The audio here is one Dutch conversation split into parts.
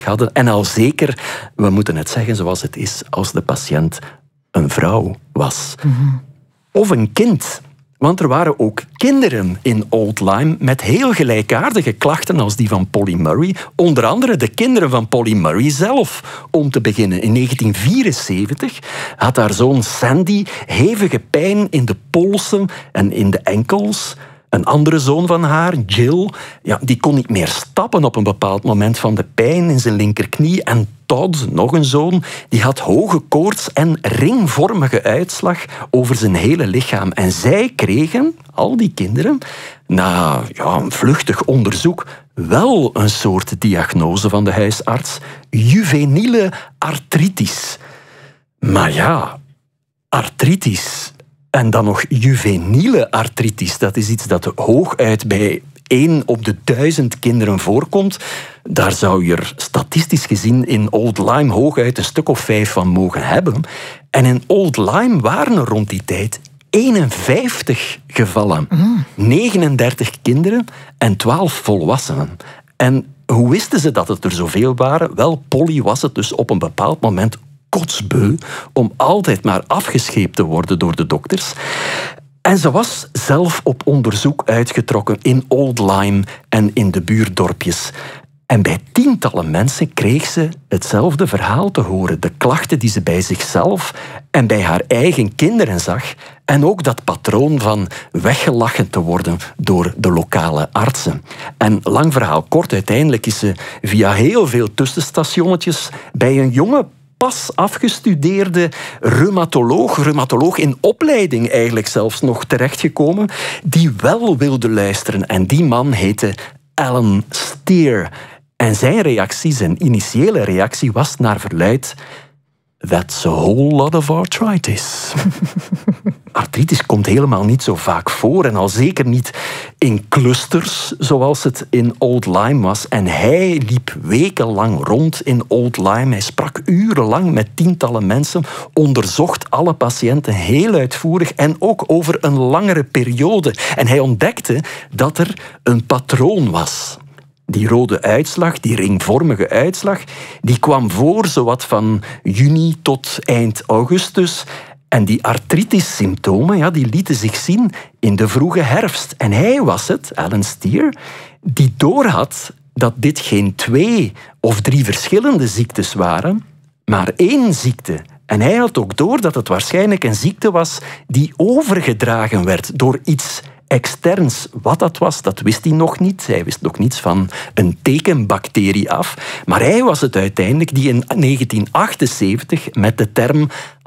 hadden. En al zeker, we moeten het zeggen zoals het is, als de patiënt een vrouw was. Of een kind. Want er waren ook kinderen in Old Lyme met heel gelijkaardige klachten als die van Polly Murray. Onder andere de kinderen van Polly Murray zelf. Om te beginnen, in 1974 had haar zoon Sandy hevige pijn in de polsen en in de enkels. Een andere zoon van haar, Jill, die kon niet meer stappen op een bepaald moment van de pijn in zijn linkerknie. En Todd, nog een zoon, die had hoge koorts en ringvormige uitslag over zijn hele lichaam. En zij kregen, al die kinderen, na een vluchtig onderzoek, wel een soort diagnose van de huisarts. Juveniele artritis. Maar ja, artritis... En dan nog juveniele artritis. Dat is iets dat hooguit bij 1 op de 1000 kinderen voorkomt. Daar zou je er statistisch gezien in Old Lyme hooguit een stuk of 5 van mogen hebben. En in Old Lyme waren er rond die tijd 51 gevallen. 39 kinderen en 12 volwassenen. En hoe wisten ze dat het er zoveel waren? Wel, Polly was het dus op een bepaald moment kotsbeu om altijd maar afgescheept te worden door de dokters. En ze was zelf op onderzoek uitgetrokken in Old Lyme en in de buurdorpjes. En bij tientallen mensen kreeg ze hetzelfde verhaal te horen. De klachten die ze bij zichzelf en bij haar eigen kinderen zag. En ook dat patroon van weggelachen te worden door de lokale artsen. En lang verhaal kort, uiteindelijk is ze via heel veel tussenstationnetjes bij een jonge pas afgestudeerde reumatoloog in opleiding eigenlijk zelfs nog terechtgekomen, die wel wilde luisteren. En die man heette Alan Steer. En zijn initiële reactie was naar verluidt: That's a whole lot of arthritis. Artritis komt helemaal niet zo vaak voor en al zeker niet in clusters zoals het in Old Lyme was. En hij liep wekenlang rond in Old Lyme. Hij sprak urenlang met tientallen mensen, onderzocht alle patiënten heel uitvoerig en ook over een langere periode. En hij ontdekte dat er een patroon was. Die rode uitslag, die ringvormige uitslag, die kwam voor zowat van juni tot eind augustus. En die artritis-symptomen, die lieten zich zien in de vroege herfst. En hij was het, Alan Steer, die doorhad dat dit geen 2 of 3 verschillende ziektes waren, maar 1 ziekte. En hij had ook door dat het waarschijnlijk een ziekte was die overgedragen werd door iets externs. Wat dat was, dat wist hij nog niet. Hij wist nog niets van een tekenbacterie af. Maar hij was het uiteindelijk die in 1978 met de term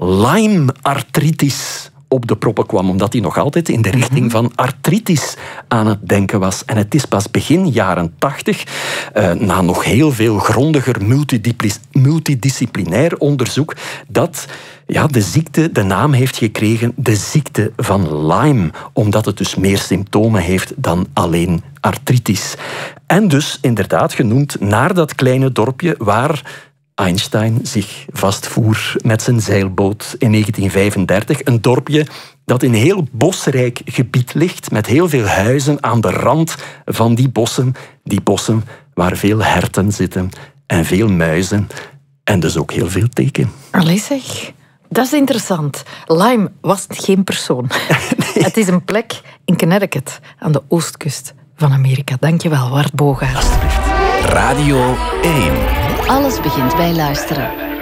Lyme-artritis op de proppen kwam, omdat hij nog altijd in de richting van artritis aan het denken was. En het is pas begin jaren 80, na nog heel veel grondiger multidisciplinair onderzoek, dat de ziekte de naam heeft gekregen de ziekte van Lyme, omdat het dus meer symptomen heeft dan alleen artritis. En dus inderdaad genoemd naar dat kleine dorpje waar Einstein zich vastvoer met zijn zeilboot in 1935. Een dorpje dat in een heel bosrijk gebied ligt, met heel veel huizen aan de rand van die bossen. Die bossen waar veel herten zitten en veel muizen en dus ook heel veel teken. Allee zeg, dat is interessant. Lyme was geen persoon. Nee. Het is een plek in Connecticut, aan de oostkust van Amerika. Dankjewel, Wart Bogaert. Radio 1. Alles begint bij luisteren.